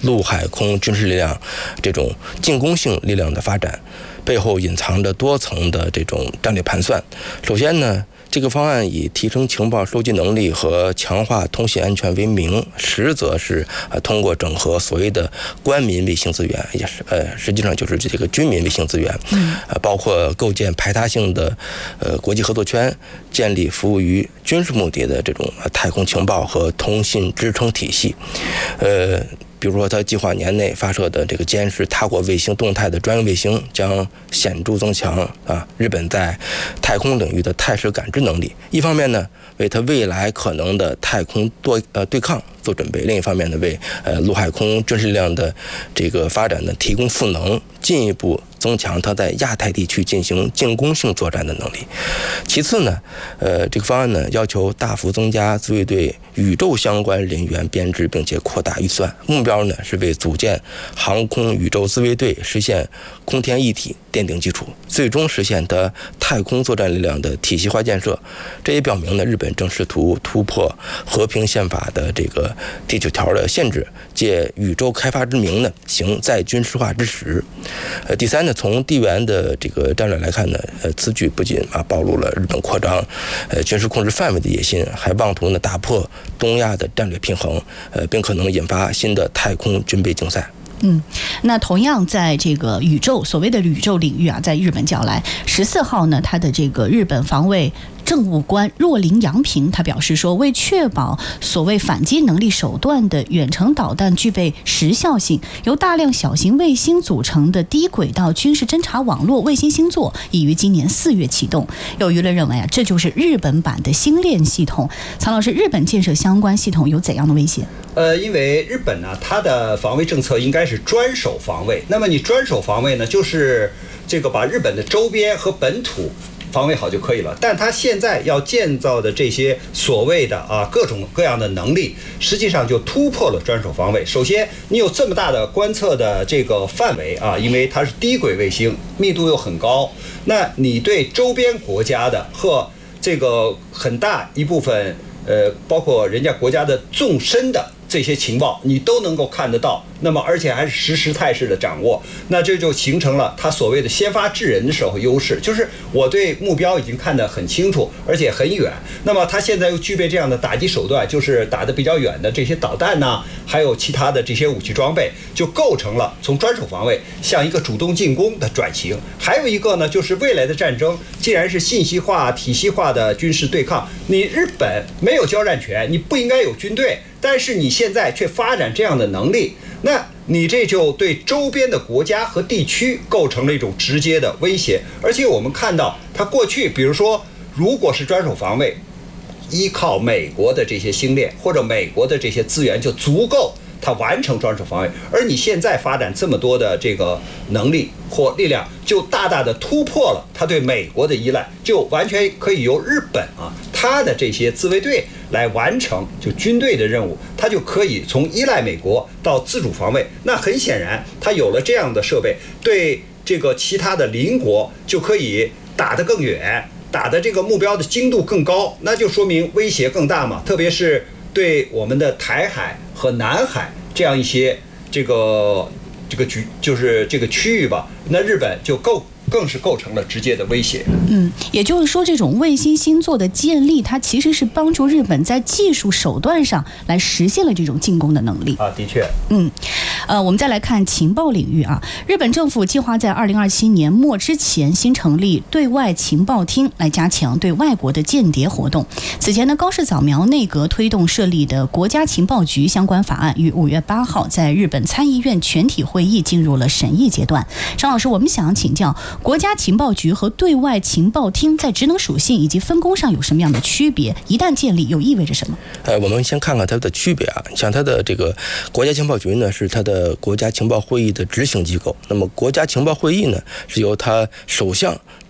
陆海空军事力量这种进攻性力量的发展，背后隐藏着多层的这种战略盘算。首先呢，这个方案以提升情报收集能力和强化通信安全为名，实则是通过整合所谓的官民卫星资源，也是实际上就是这个军民卫星资源，包括构建排他性的国际合作圈，建立服务于军事目的的这种太空情报和通信支撑体系，比如说，他计划年内发射的这个监视他国卫星动态的专用卫星，将显著增强日本在太空领域的态势感知能力。一方面呢，为他未来可能的太空对抗做准备；另一方面呢，为陆海空军事力量的这个发展呢提供赋能，进一步增强它在亚太地区进行进攻性作战的能力。其次呢，这个方案呢要求大幅增加自卫队宇宙相关人员编制，并且扩大预算，目标呢是为组建航空宇宙自卫队实现空天一体奠定基础，最终实现它太空作战力量的体系化建设。这也表明呢，日本正试图突破和平宪法的这个第9条的限制，借宇宙开发之名呢，行再军事化之实。第三呢，从地缘的这个战略来看呢，此举不仅暴露了日本扩张军事控制范围的野心，还妄图呢打破东亚的战略平衡，并可能引发新的太空军备竞赛。 那同样在这个所谓的宇宙领域在日本较来，14号呢，他的这个日本防卫政务官若林洋平他表示说，为确保所谓反击能力手段的远程导弹具备时效性，由大量小型卫星组成的低轨道军事侦察网络卫星星座已于今年4月启动。有舆论认为这就是日本版的星链系统。曹老师，日本建设相关系统有怎样的威胁？ 因为日本呢，它的防卫政策应该是专守防卫。那么你专守防卫呢，就是这个把日本的周边和本土防卫好就可以了。但它现在要建造的这些所谓的各种各样的能力，实际上就突破了专守防卫。首先，你有这么大的观测的这个范围因为它是低轨卫星，密度又很高，那你对周边国家的和这个很大一部分包括人家国家的纵深的这些情报你都能够看得到，那么而且还是实时态势的掌握，那这就形成了他所谓的先发制人的时候优势，就是我对目标已经看得很清楚，而且很远。那么他现在又具备这样的打击手段，就是打得比较远的这些导弹呢，还有其他的这些武器装备，就构成了从专守防卫向一个主动进攻的转型。还有一个呢，就是未来的战争既然是信息化、体系化的军事对抗，你日本没有交战权，你不应该有军队，但是你现在却发展这样的能力，那你这就对周边的国家和地区构成了一种直接的威胁。而且我们看到它过去比如说如果是专守防卫，依靠美国的这些星链或者美国的这些资源就足够它完成专守防卫，而你现在发展这么多的这个能力或力量，就大大的突破了它对美国的依赖，就完全可以由日本它的这些自卫队来完成就军队的任务，它就可以从依赖美国到自主防卫。那很显然它有了这样的设备，对这个其他的邻国就可以打得更远，打的这个目标的精度更高，那就说明威胁更大嘛。特别是对我们的台海和南海这样一些这个就是这个区域吧，那日本就更是构成了直接的威胁。 也就是说，这种卫星星座的建立，它其实是帮助日本在技术手段上来实现了这种进攻的能力的确。 我们再来看情报领域日本政府计划在2027年末之前新成立对外情报厅，来加强对外国的间谍活动。此前呢，高市早苗内阁推动设立的国家情报局相关法案于5月8号在日本参议院全体会议进入了审议阶段。张老师，我们想请教，国家情报局和对外情报厅在职能属性以及分工上有什么样的区别？一旦建立又意味着什么？ 我们先看看它的区别像它的这个国家情报局呢，是它的国家情报会议的执行机构。那么国家情报会议呢，是由它首相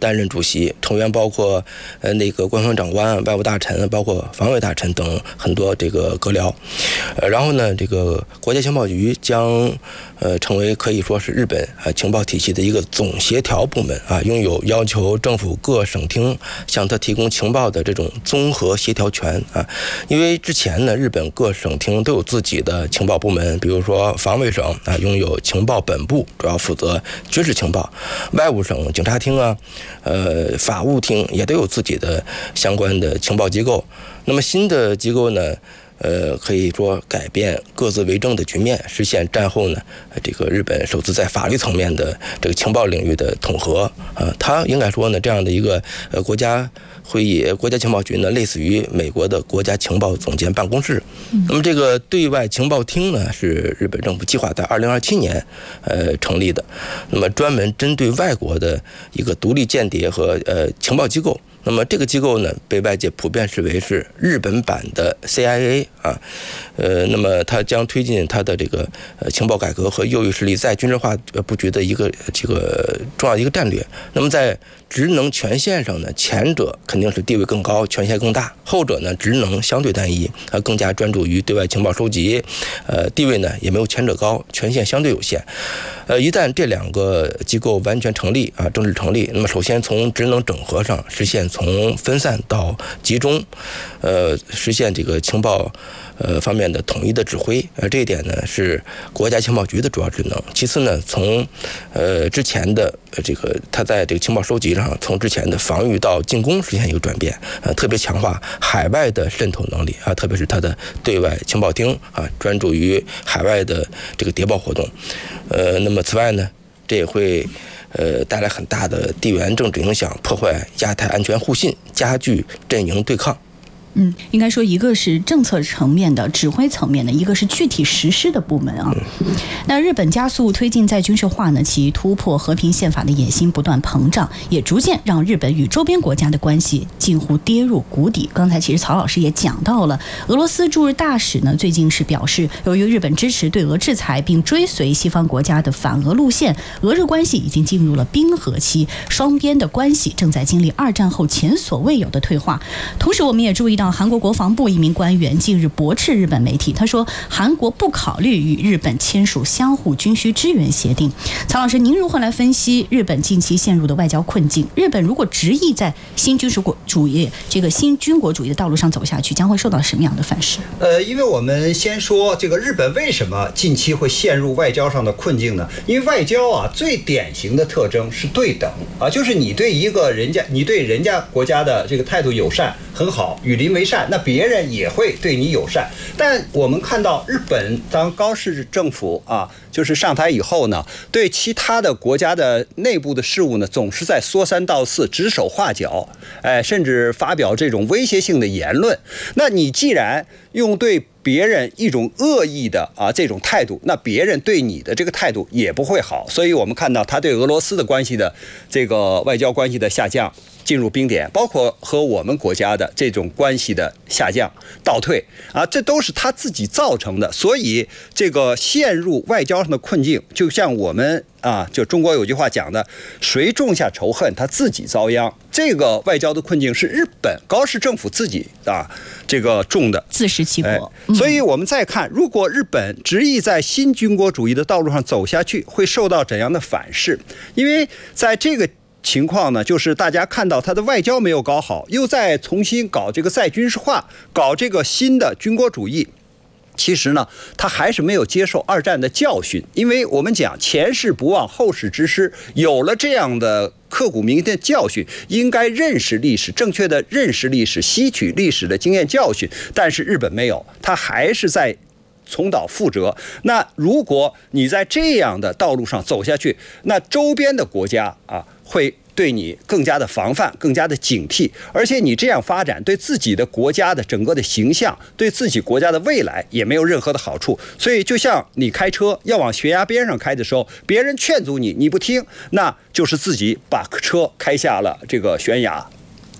担任主席，成员包括那个官方长官、外务大臣，包括防卫大臣等很多这个阁僚。然后呢，这个国家情报局将成为可以说是日本情报体系的一个总协调部门啊，拥有要求政府各省厅向他提供情报的这种综合协调权啊。因为之前呢，日本各省厅都有自己的情报部门，比如说防卫省啊，拥有情报本部，主要负责军事情报；外务省警察厅啊，法务厅也都有自己的相关的情报机构。那么新的机构呢，可以说改变各自为政的局面，实现战后呢这个日本首次在法律层面的这个情报领域的统合。它应该说呢，这样的一个国家会议、国家情报局呢，类似于美国的国家情报总监办公室。那么这个对外情报厅呢，是日本政府计划在2027年成立的，那么专门针对外国的一个独立间谍和情报机构。那么这个机构呢，被外界普遍视为是日本版的 CIA 啊，那么它将推进它的这个情报改革和右翼势力再军事化布局的一个这个重要的一个战略。那么在职能权限上呢，前者肯定是地位更高，权限更大；后者呢，职能相对单一，更加专注于对外情报收集，地位呢也没有前者高，权限相对有限。一旦这两个机构完全成立啊，正式成立，那么首先从职能整合上实现从分散到集中，实现这个情报方面的统一的指挥，这一点呢是国家情报局的主要职能。其次呢，从之前的这个它在这个情报收集上，从之前的防御到进攻实现一个转变，特别强化海外的渗透能力啊，特别是它的对外情报厅啊，专注于海外的这个谍报活动。那么此外呢，这也会带来很大的地缘政治影响，破坏亚太安全互信，加剧阵营对抗。 应该说一个是政策层面的、指挥层面的，一个是具体实施的部门啊。那日本加速推进再军事化呢，其突破和平宪法的野心不断膨胀，也逐渐让日本与周边国家的关系近乎跌入谷底。刚才其实曹老师也讲到了，俄罗斯驻日大使呢最近是表示，由于日本支持对俄制裁，并追随西方国家的反俄路线，俄日关系已经进入了冰河期，双边的关系正在经历二战后前所未有的退化。同时，我们也注意到韩国国防部一名官员近日驳斥日本媒体，他说韩国不考虑与日本签署相互军需支援协定。曹老师，您如何来分析日本近期陷入的外交困境？日本如果执意在新军国主义的道路上走下去，将会受到什么样的反噬？ 因为我们先说这个日本为什么近期会陷入外交上的困境呢？因为外交啊，最典型的特征是对等啊，就是你对人家国家的这个态度友善很好，与邻为善，那别人也会对你友善。但我们看到日本当高市政府啊，就是上台以后呢，对其他的国家的内部的事务呢，总是在说三道四、指手画脚，甚至发表这种威胁性的言论。那你既然用对别人一种恶意的这种态度，那别人对你的这个态度也不会好。所以我们看到他对俄罗斯的关系的这个外交关系的下降，进入冰点，包括和我们国家的这种关系的下降、倒退这都是他自己造成的。所以这个陷入外交上的困境，就像我们就中国有句话讲的，谁种下仇恨，他自己遭殃。这个外交的困境是日本高市政府自己这个种的， 自食其果。 所以我们再看，如果日本执意在新军国主义的道路上走下去，会受到怎样的反噬？因为在这个情况呢，就是大家看到他的外交没有搞好，又在重新搞这个再军事化，搞这个新的军国主义。其实呢，他还是没有接受二战的教训，因为我们讲前事不忘后事之师，有了这样的刻骨铭心的教训，应该认识历史，正确的认识历史，吸取历史的经验教训。但是日本没有，他还是在重蹈覆辙。那如果你在这样的道路上走下去，那周边的国家会对你更加的防范，更加的警惕，而且你这样发展对自己的国家的整个的形象，对自己国家的未来也没有任何的好处。所以就像你开车要往悬崖边上开的时候，别人劝阻你，你不听，那就是自己把车开下了这个悬崖。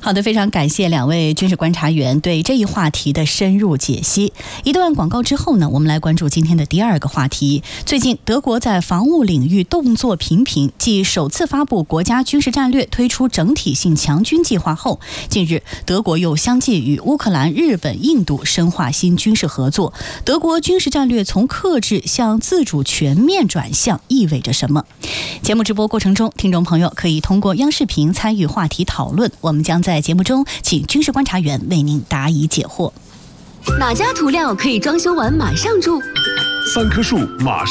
好的，非常感谢两位军事观察员对这一话题的深入解析。一段广告之后呢，我们来关注今天的第二个话题。最近，德国在防务领域动作频频，继首次发布国家军事战略、推出整体性强军计划后，近日德国又相继与乌克兰、日本、印度深化新军事合作。德国军事战略从克制向自主全面转向，意味着什么？节目直播过程中，听众朋友可以通过央视频参与话题讨论，我们将在节目中请军事观察员为您答疑解惑。 哪家涂料可以装修完马上住？ 3棵树马上